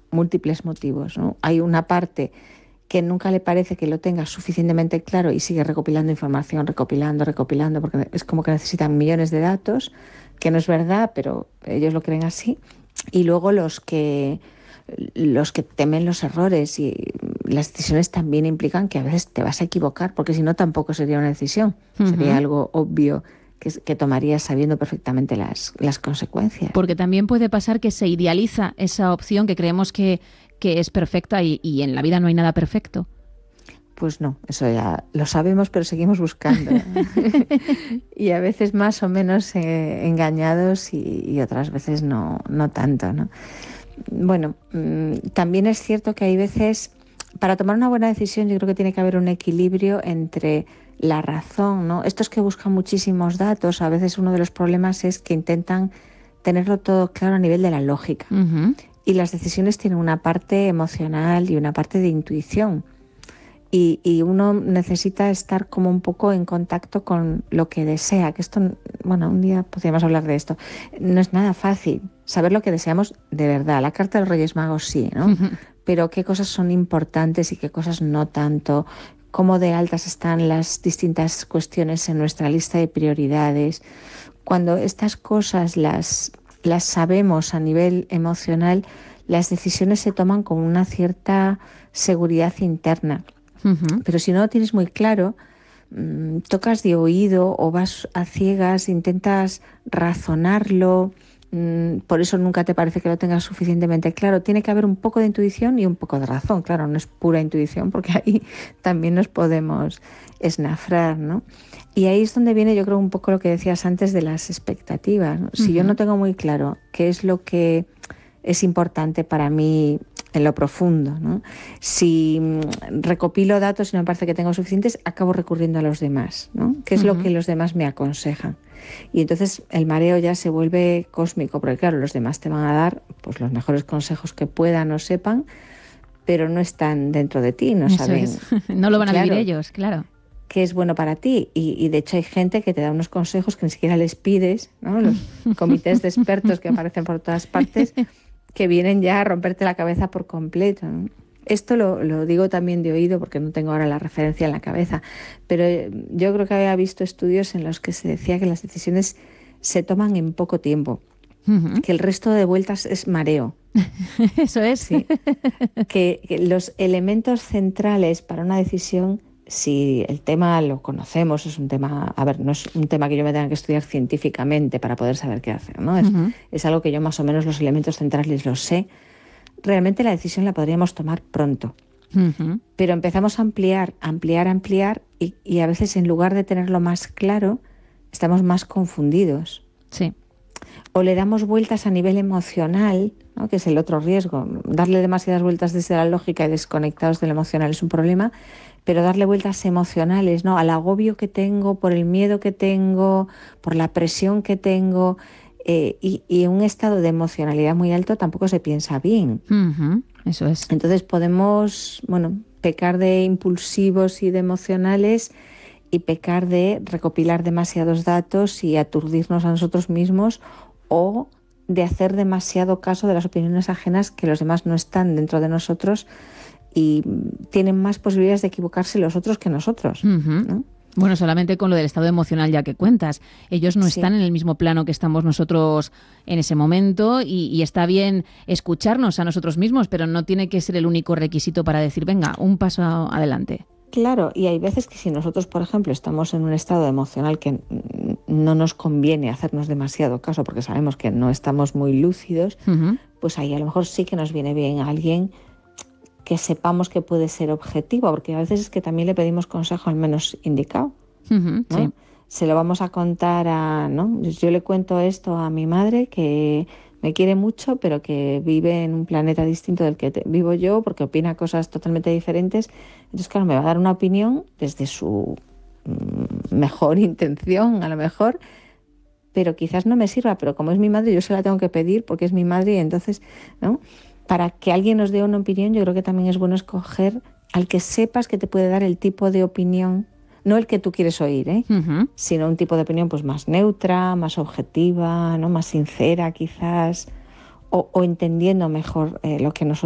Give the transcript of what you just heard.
múltiples motivos, ¿no? Hay una parte que nunca le parece que lo tenga suficientemente claro y sigue recopilando información, recopilando, porque es como que necesitan millones de datos, que no es verdad, pero ellos lo creen así. Y luego los que temen los errores, y las decisiones también implican que a veces te vas a equivocar, porque si no tampoco sería una decisión, sería algo obvio que tomarías sabiendo perfectamente las consecuencias. Porque también puede pasar que se idealiza esa opción que creemos que es perfecta y en la vida no hay nada perfecto. Pues no, eso ya lo sabemos, pero seguimos buscando. Y a veces más o menos engañados y otras veces no tanto, ¿no? Bueno, también es cierto que hay veces, para tomar una buena decisión, yo creo que tiene que haber un equilibrio entre la razón, ¿no? Estos que buscan muchísimos datos, a veces uno de los problemas es que intentan tenerlo todo claro a nivel de la lógica. Uh-huh. Y las decisiones tienen una parte emocional y una parte de intuición. Y uno necesita estar como un poco en contacto con lo que desea, que esto, bueno, un día podríamos hablar de esto. No es nada fácil saber lo que deseamos de verdad. La carta de los Reyes Magos sí, ¿no? Uh-huh. Pero qué cosas son importantes y qué cosas no tanto, cómo de altas están las distintas cuestiones en nuestra lista de prioridades. Cuando estas cosas las sabemos a nivel emocional, las decisiones se toman con una cierta seguridad interna. Uh-huh. Pero si no lo tienes muy claro, tocas de oído o vas a ciegas, intentas razonarlo, por eso nunca te parece que lo tengas suficientemente claro. Tiene que haber un poco de intuición y un poco de razón. Claro, no es pura intuición, porque ahí también nos podemos esnafrar, ¿no? Y ahí es donde viene, yo creo, un poco lo que decías antes de las expectativas, ¿no? Si yo no tengo muy claro qué es lo que es importante para mí en lo profundo, ¿no? Si recopilo datos y no me parece que tengo suficientes, acabo recurriendo a los demás, ¿no? ¿Qué es lo que los demás me aconsejan? Y entonces el mareo ya se vuelve cósmico, porque claro, los demás te van a dar pues los mejores consejos que puedan o sepan, pero no están dentro de ti, no saben. No lo van a vivir ellos, claro. ¿Qué es bueno para ti? Y de hecho hay gente que te da unos consejos que ni siquiera les pides, ¿no? Los comités de expertos que aparecen por todas partes, que vienen ya a romperte la cabeza por completo, ¿no? Esto lo digo también de oído porque no tengo ahora la referencia en la cabeza, pero yo creo que había visto estudios en los que se decía que las decisiones se toman en poco tiempo, que el resto de vueltas es mareo. Eso es. Sí. Que los elementos centrales para una decisión, si el tema lo conocemos, es un tema, a ver, no es un tema que yo me tenga que estudiar científicamente para poder saber qué hacer, ¿no? Es algo que yo más o menos los elementos centrales los sé. Realmente la decisión la podríamos tomar pronto. Pero empezamos a ampliar y a veces en lugar de tenerlo más claro, estamos más confundidos. Sí. O le damos vueltas a nivel emocional, ¿no? Que es el otro riesgo. Darle demasiadas vueltas desde la lógica y desconectados de lo emocional es un problema, pero darle vueltas emocionales, ¿no? Al agobio que tengo, por el miedo que tengo, por la presión que tengo, y en un estado de emocionalidad muy alto tampoco se piensa bien. Eso es. Entonces podemos, pecar de impulsivos y de emocionales y pecar de recopilar demasiados datos y aturdirnos a nosotros mismos, o de hacer demasiado caso de las opiniones ajenas, que los demás no están dentro de nosotros y tienen más posibilidades de equivocarse los otros que nosotros, ¿no? Bueno, solamente con lo del estado emocional ya que cuentas. Ellos no están en el mismo plano que estamos nosotros en ese momento y está bien escucharnos a nosotros mismos, pero no tiene que ser el único requisito para decir, venga, un paso adelante. Claro, y hay veces que si nosotros, por ejemplo, estamos en un estado emocional que no nos conviene hacernos demasiado caso porque sabemos que no estamos muy lúcidos, pues ahí a lo mejor sí que nos viene bien a alguien que sepamos que puede ser objetivo, porque a veces es que también le pedimos consejo al menos indicado, ¿no? Sí. Se lo vamos a contar ¿no? Yo le cuento esto a mi madre, que me quiere mucho, pero que vive en un planeta distinto del que vivo yo, porque opina cosas totalmente diferentes. Entonces, claro, me va a dar una opinión desde su mejor intención, a lo mejor, pero quizás no me sirva, pero como es mi madre, yo se la tengo que pedir porque es mi madre, y entonces, ¿no? Para que alguien nos dé una opinión, yo creo que también es bueno escoger al que sepas que te puede dar el tipo de opinión, no el que tú quieres oír, sino un tipo de opinión pues más neutra, más objetiva, ¿no? Más sincera quizás, o entendiendo mejor lo que nosotros